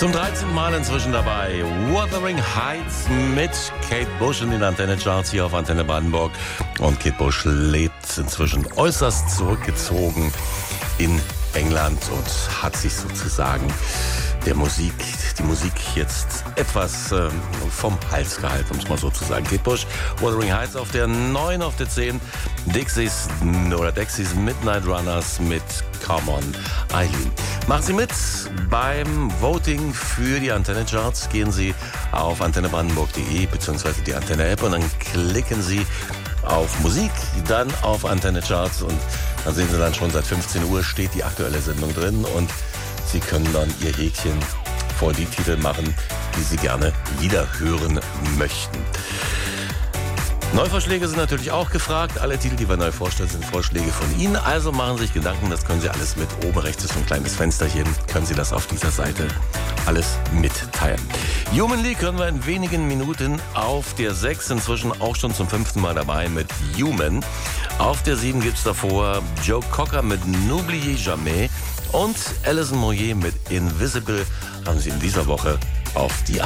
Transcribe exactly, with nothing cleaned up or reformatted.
Zum dreizehnten Mal inzwischen dabei. Wuthering Heights mit Kate Bush in den Antenne-Charts hier auf Antenne Brandenburg. Und Kate Bush lebt inzwischen äußerst zurückgezogen in England und hat sich sozusagen der Musik, die Musik jetzt etwas äh, vom Hals gehalten, um es mal so zu sagen. Kate Bush, Wuthering Heights auf der neun, auf der zehn, Dixies oder Dixies Midnight Runners mit Come On Eileen. Machen Sie mit beim Voting für die Antenne-Charts. Gehen Sie auf antenne brandenburg punkt de bzw. die Antenne-App und dann klicken Sie auf Musik, dann auf Antenne-Charts und dann sehen Sie dann schon, seit fünfzehn Uhr steht die aktuelle Sendung drin und Sie können dann Ihr Häkchen vor die Titel machen, die Sie gerne wieder hören möchten. Neuvorschläge sind natürlich auch gefragt. Alle Titel, die wir neu vorstellen, sind Vorschläge von Ihnen. Also machen Sie sich Gedanken, das können Sie alles mit. Oben rechts ist so ein kleines Fensterchen. Können Sie das auf dieser Seite alles mitteilen. Human League hören wir in wenigen Minuten auf der sechs. Inzwischen auch schon zum fünften Mal dabei mit Human. Auf der sieben gibt es davor Joe Cocker mit N'oubliez jamais. Und Alison Moyet mit Invisible haben Sie in dieser Woche auf die